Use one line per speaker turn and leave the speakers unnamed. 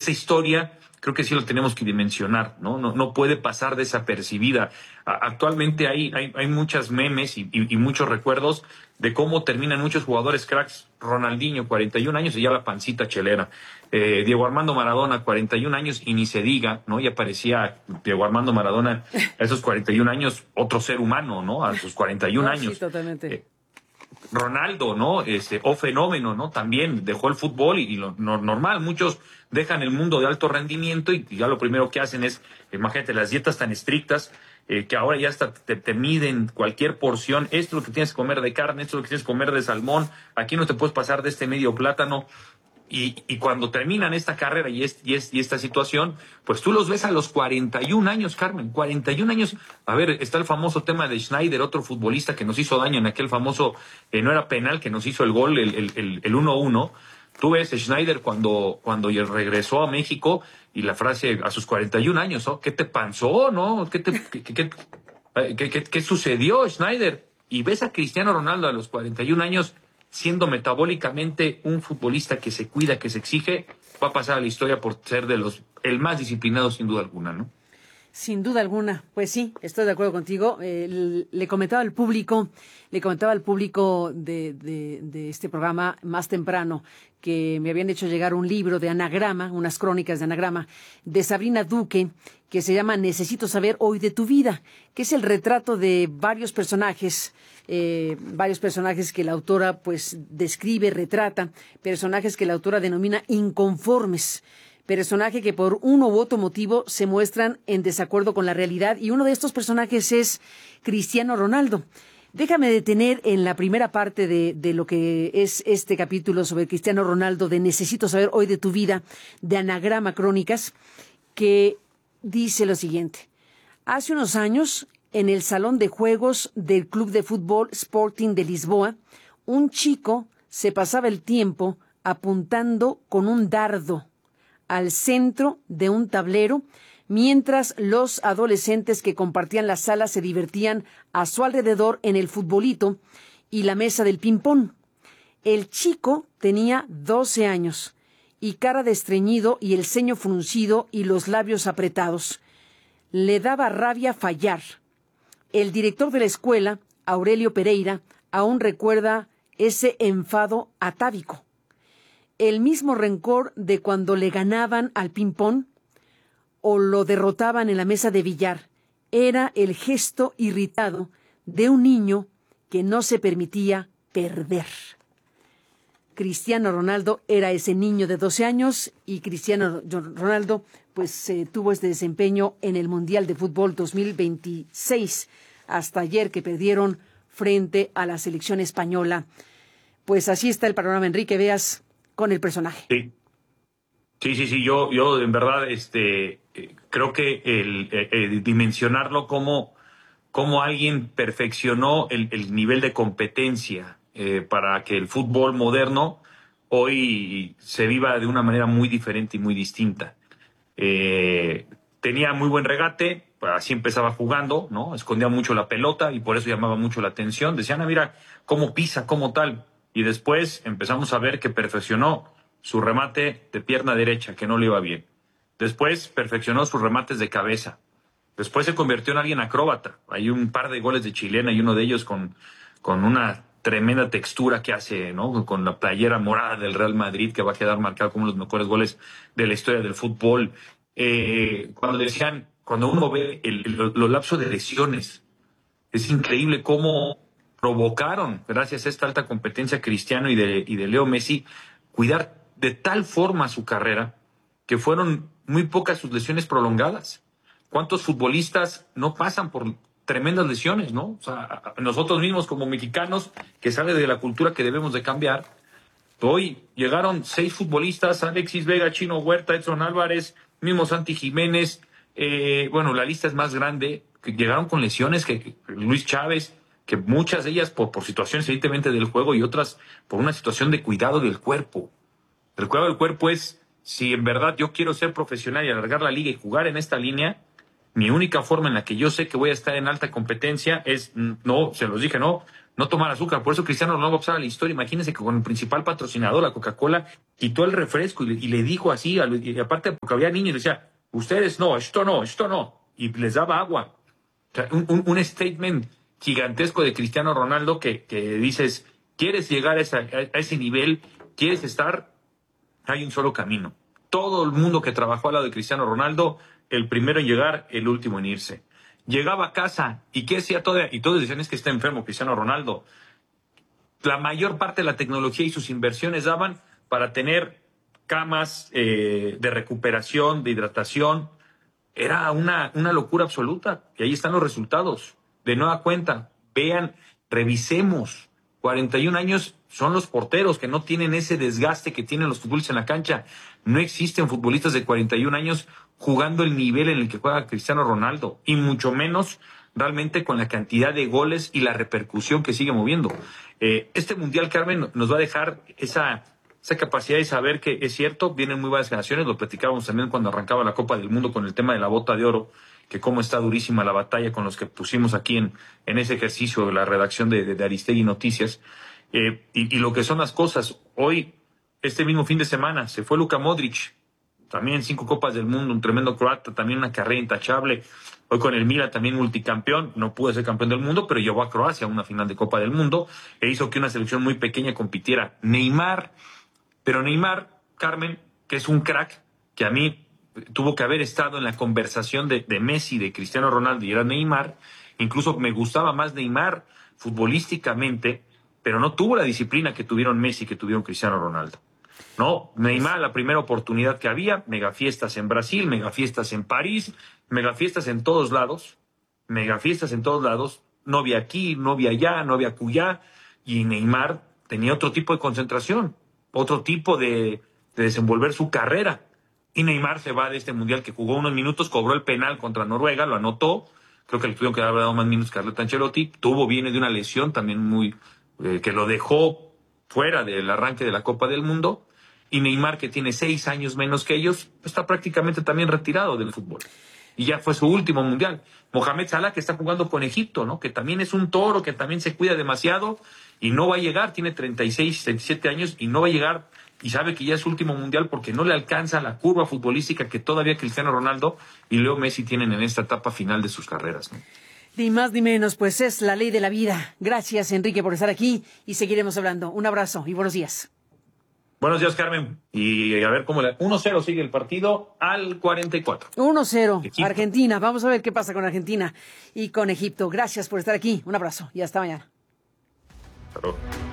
esa historia creo que sí lo tenemos que dimensionar, ¿no? No puede pasar desapercibida. Actualmente hay muchas memes y muchos recuerdos de cómo terminan muchos jugadores cracks. Ronaldinho, 41 años y ya la pancita chelera. Diego Armando Maradona, 41 años y ni se diga, ¿no? Ya parecía Diego Armando Maradona a esos 41 años otro ser humano, ¿no? A sus 41
No,
años.
sí, totalmente.
Ronaldo, ¿no? Fenómeno, ¿no? También dejó el fútbol y lo normal. Muchos dejan el mundo de alto rendimiento y ya lo primero que hacen es, imagínate, las dietas tan estrictas que ahora ya hasta te miden cualquier porción. Esto es lo que tienes que comer de carne, esto es lo que tienes que comer de salmón. Aquí no te puedes pasar de este medio plátano. Y cuando terminan esta carrera y esta situación, pues tú los ves a los 41 años, Carmen, 41 años. A ver, está el famoso tema de Schneider, otro futbolista que nos hizo daño en aquel famoso, no era penal, que nos hizo el gol, el 1-1. Tú ves Schneider cuando regresó a México y la frase a sus 41 años, ¿oh? ¿Qué te pasó, no? ¿Qué sucedió, Schneider? Y ves a Cristiano Ronaldo a los 41 años siendo metabólicamente un futbolista que se cuida, que se exige, va a pasar a la historia por ser el más disciplinado sin duda alguna, ¿no?
Sin duda alguna, pues sí, estoy de acuerdo contigo. Le comentaba al público de este programa más temprano que me habían hecho llegar un libro de anagrama, unas crónicas de anagrama, de Sabrina Duque, que se llama Necesito saber hoy de tu vida, que es el retrato de varios personajes que la autora pues describe, retrata, personajes que la autora denomina inconformes. Personaje que por uno u otro motivo se muestran en desacuerdo con la realidad, y uno de estos personajes es Cristiano Ronaldo. Déjame detener en la primera parte de lo que es este capítulo sobre Cristiano Ronaldo, de Necesito saber hoy de tu vida, de Anagrama Crónicas, que dice lo siguiente. Hace unos años, en el salón de juegos del Club de Fútbol Sporting de Lisboa, un chico se pasaba el tiempo apuntando con un dardo al centro de un tablero, mientras los adolescentes que compartían la sala se divertían a su alrededor en el futbolito y la mesa del ping-pong. El chico tenía 12 años y cara de estreñido y el ceño fruncido y los labios apretados. Le daba rabia fallar. El director de la escuela, Aurelio Pereira, aún recuerda ese enfado atávico. El mismo rencor de cuando le ganaban al ping-pong o lo derrotaban en la mesa de billar. Era el gesto irritado de un niño que no se permitía perder. Cristiano Ronaldo era ese niño de 12 años y Cristiano Ronaldo pues tuvo este desempeño en el Mundial de Fútbol 2026, hasta ayer que perdieron frente a la selección española. Pues así está el panorama, Enrique, veas con el personaje.
Sí, yo en verdad creo que el dimensionarlo como alguien perfeccionó el nivel de competencia para que el fútbol moderno hoy se viva de una manera muy diferente y muy distinta. Tenía muy buen regate, así empezaba jugando, ¿no? Escondía mucho la pelota y por eso llamaba mucho la atención. Decían, mira cómo pisa, cómo tal. Y después empezamos a ver que perfeccionó su remate de pierna derecha, que no le iba bien. Después perfeccionó sus remates de cabeza. Después se convirtió en alguien acróbata. Hay un par de goles de chilena y uno de ellos con una tremenda textura que hace, ¿no? Con la playera morada del Real Madrid, que va a quedar marcado como uno de los mejores goles de la historia del fútbol. Cuando uno ve los lapsos de lesiones, es increíble cómo provocaron, gracias a esta alta competencia Cristiano y de Leo Messi, cuidar de tal forma su carrera que fueron muy pocas sus lesiones prolongadas. ¿Cuántos futbolistas no pasan por tremendas lesiones, no? O sea, nosotros mismos como mexicanos, que sale de la cultura que debemos de cambiar, hoy llegaron 6 futbolistas: Alexis Vega, Chino Huerta, Edson Álvarez, mismo Santi Jiménez, la lista es más grande, que llegaron con lesiones, que Luis Chávez, que muchas de ellas por situaciones evidentemente del juego y otras por una situación de cuidado del cuerpo. El cuidado del cuerpo es, si en verdad yo quiero ser profesional y alargar la liga y jugar en esta línea, mi única forma en la que yo sé que voy a estar en alta competencia es, no no tomar azúcar. Por eso Cristiano Ronaldo va a pasar a la historia. Imagínense que con el principal patrocinador, la Coca-Cola, quitó el refresco y le dijo así, y aparte porque había niños, decía, ustedes no, esto no, esto no. Y les daba agua. O sea, un statement gigantesco de Cristiano Ronaldo que dices, ¿quieres llegar a ese nivel? ¿Quieres estar? Hay un solo camino. Todo el mundo que trabajó al lado de Cristiano Ronaldo, el primero en llegar, el último en irse. Llegaba a casa, ¿y qué hacía todavía? Y todos decían, es que está enfermo Cristiano Ronaldo. La mayor parte de la tecnología y sus inversiones daban para tener camas de recuperación, de hidratación. Era una locura absoluta. Y ahí están los resultados. De nueva cuenta, vean, revisemos. 41 años son los porteros que no tienen ese desgaste que tienen los futbolistas en la cancha. No existen futbolistas de 41 años jugando el nivel en el que juega Cristiano Ronaldo, y mucho menos realmente con la cantidad de goles y la repercusión que sigue moviendo. Este Mundial, Carmen, nos va a dejar esa capacidad de saber que es cierto, vienen muy buenas generaciones. Lo platicábamos también cuando arrancaba la Copa del Mundo con el tema de la bota de oro, que cómo está durísima la batalla con los que pusimos aquí en ese ejercicio de la redacción de Aristegui Noticias. Y lo que son las cosas. Hoy, este mismo fin de semana, se fue Luka Modric, también 5 Copas del Mundo, un tremendo croata, también una carrera intachable. Hoy con el Milan también multicampeón, no pudo ser campeón del mundo, pero llevó a Croacia a una final de Copa del Mundo e hizo que una selección muy pequeña compitiera. Neymar, pero Neymar, Carmen, que es un crack, que a mí tuvo que haber estado en la conversación de Messi, de Cristiano Ronaldo, y era Neymar. Incluso me gustaba más Neymar futbolísticamente, pero no tuvo la disciplina que tuvieron Messi, que tuvieron Cristiano Ronaldo. No, Neymar, la primera oportunidad que había, megafiestas en Brasil, megafiestas en París, megafiestas en todos lados, novia aquí, novia allá, novia acullá, y Neymar tenía otro tipo de concentración, otro tipo de desenvolver su carrera. Y Neymar se va de este mundial que jugó unos minutos, cobró el penal contra Noruega, lo anotó, creo que le tuvieron que haber dado más minutos que Carlo Ancelotti, viene de una lesión también muy que lo dejó fuera del arranque de la Copa del Mundo. Y Neymar, que tiene 6 años menos que ellos, está prácticamente también retirado del fútbol. Y ya fue su último mundial. Mohamed Salah, que está jugando con Egipto, ¿no? Que también es un toro, que también se cuida demasiado y no va a llegar. Tiene 36, 37 años y no va a llegar. Y sabe que ya es su último mundial porque no le alcanza la curva futbolística que todavía Cristiano Ronaldo y Leo Messi tienen en esta etapa final de sus carreras, ¿no?
Ni más ni menos, pues es la ley de la vida. Gracias, Enrique, por estar aquí y seguiremos hablando. Un abrazo y buenos días.
Buenos días, Carmen. Y a ver cómo 1-0 sigue el partido al 44.
1-0,
Egipto.
Argentina. Vamos a ver qué pasa con Argentina y con Egipto. Gracias por estar aquí. Un abrazo y hasta mañana.
Hasta luego.